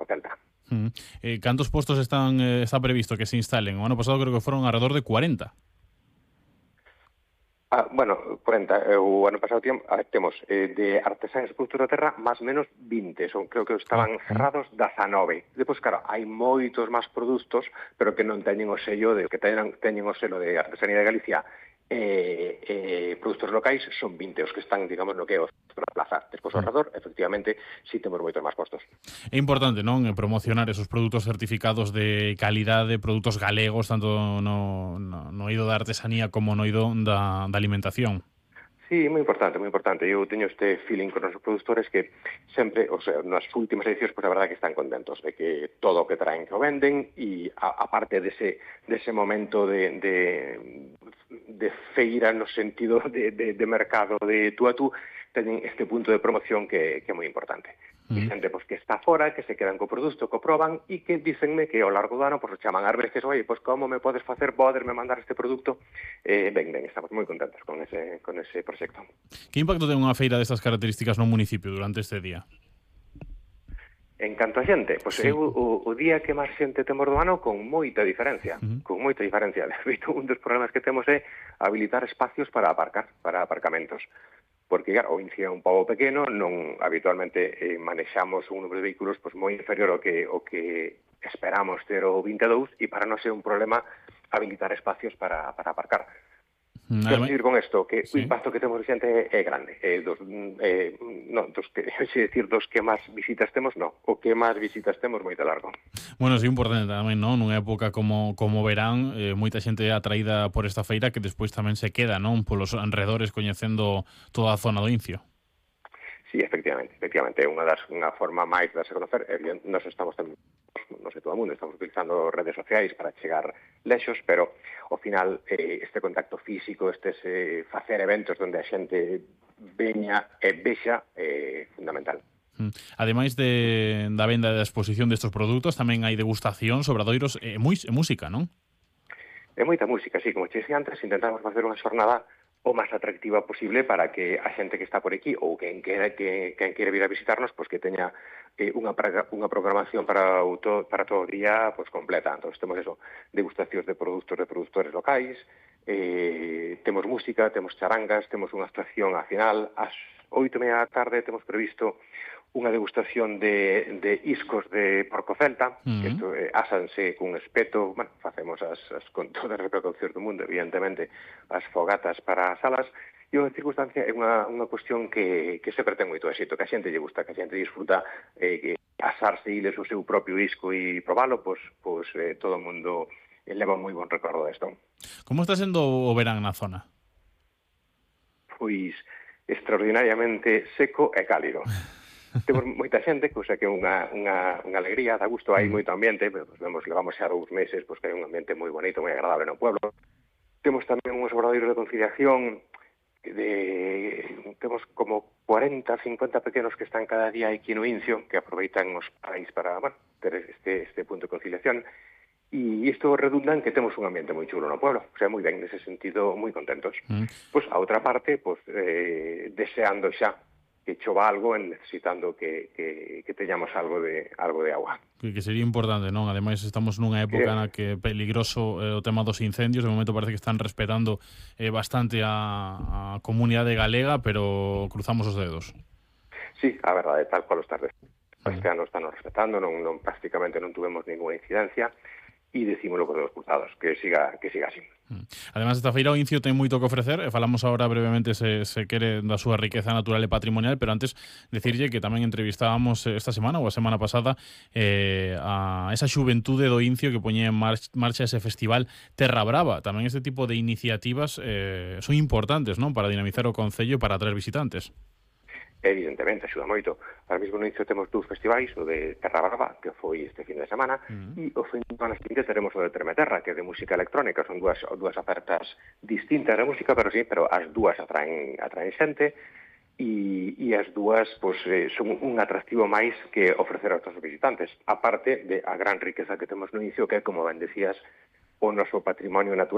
Celta. Cantos postos está previsto que se instalen? O ano pasado creo que foron alrededor de 40. Bueno, 40. O ano pasado temos de artesáns e produtos da terra máis menos 20. Creo que estaban cerrados 19. Depois, claro, hai moitos máis produtos, pero que non teñen o sello que teñen o selo de Artesanía de Galicia. Produtos locais son 20 os que están, digamos, no que é na plaza. Despois ao redor, efectivamente, si temos moitos máis postos. É importante, non, promocionar esos produtos certificados de calidade, produtos galegos, tanto no eido da artesanía como no eido da alimentación. Sí, moi importante, moi importante. Eu teño este feeling con os produtores que sempre, o sea, nas últimas edicións, pois a verdade que están contentos de que todo o que traen que o venden e a parte dese momento de feira no sentido de mercado de tú a tú, teñen este punto de promoción que é moi importante. E xente pois, que está fora, que se quedan co produto, que o proban e que dicenme que ao largo do ano pois, o chaman ás veces, oi, pois como me podes facer, poderme mandar este produto? Ben, estamos moi contentos con ese proxecto. Que impacto ten unha feira destas características no municipio durante este día? En canto a xente, pois sí. o día que máis xente temos do ano con moita diferencia, con moita diferencia. De feito, un dos problemas que temos é habilitar espacios para aparcar, para aparcamentos. Porque, claro, o Incio é un pobo pequeno, non habitualmente manexamos un número de vehículos pois, moi inferior ao que esperamos ter o 22 e para non ser un problema habilitar espacios para aparcar. Quero dicir con isto que o impacto que temos de xente é grande. Dos que máis visitas temos, non. O que máis visitas temos moito largo. Bueno, é importante tamén, non? Nunha época como verán, moita xente é atraída por esta feira que despois tamén se queda, non? Polos alrededores coñecendo toda a zona do Incio. Sí, efectivamente, é unha forma máis de darse a conocer. Nós estamos tamén, non sei todo o mundo, estamos utilizando redes sociais para chegar lexos, pero ao final este contacto físico, facer eventos onde a xente veña e vexa é fundamental. Ademais da venda e da exposición destes produtos, tamén hai degustación, obradoiros e música, non? É moita música, sí, como che dixía antes, intentamos facer unha xornada o máis atractiva posible para que a xente que está por aquí ou quen quere vir a visitarnos, pois que teña unha programación para todo o día pois completa. Entón, temos degustacións de produtores locais, temos música, temos charangas, temos unha actuación a final. Ás 8:30 da tarde temos previsto unha degustación de iscos de porco celta, que ásanse cun espeto, bueno, facemos con todas as precaucións do mundo, evidentemente, as fogatas para as salas, e unha circunstancia é unha cuestión que sempre ten moito éxito, que a xente lle gusta, que a xente disfruta asarse iles o seu propio isco e probalo, pois todo o mundo leva moi bon recordo desto. Como está sendo o verán na zona? Pois extraordinariamente seco e cálido. Temos moita xente, cousa que é unha alegría, dá gusto, hai moito ambiente, levamos xa 2 meses, pois que hai un ambiente moi bonito, moi agradable no pueblo. Temos tamén uns obradoiros de conciliación, temos como 40, 50 pequenos que están cada día aquí no Incio, que aproveitan os pais para ter este punto de conciliación, e isto redunda en que temos un ambiente moi chulo no pueblo, o sea, moi ben, nese sentido, moi contentos. Pois, a outra parte, deseando xa que chova algo e necesitando que teñamos algo de agua. Que sería importante, non? Ademais, estamos nunha época na que é peligroso o tema dos incendios. De momento parece que están respetando bastante a comunidade galega, pero cruzamos os dedos. Sí, a verdade, tal cual os tardes. Este ano están respetando, prácticamente non tuvemos ninguna incidencia, e decímolo con os cruzados, que siga así. Ademais, esta feira o Incio ten moito que ofrecer, e falamos agora brevemente se quere da súa riqueza natural e patrimonial, pero antes decirlle que tamén entrevistábamos esta semana ou a semana pasada a esa xuventude do Incio que poñía en marcha ese festival Terra Brava. Tamén este tipo de iniciativas son importantes, non, para dinamizar o concello e para atraer visitantes. Evidentemente, axuda moito. Ahora mesmo no Incio temos 2 festivais, o de Terra Brava, que foi este fin de semana, e o fin de semana seguinte teremos o de Tremeterra, que é de música electrónica. Son dúas ofertas distintas de música, pero as dúas atraen xente, e as dúas son un atractivo máis que ofrecer aos nosos visitantes. A parte de a gran riqueza que temos no Incio, que é, como ben decías, o noso patrimonio natural.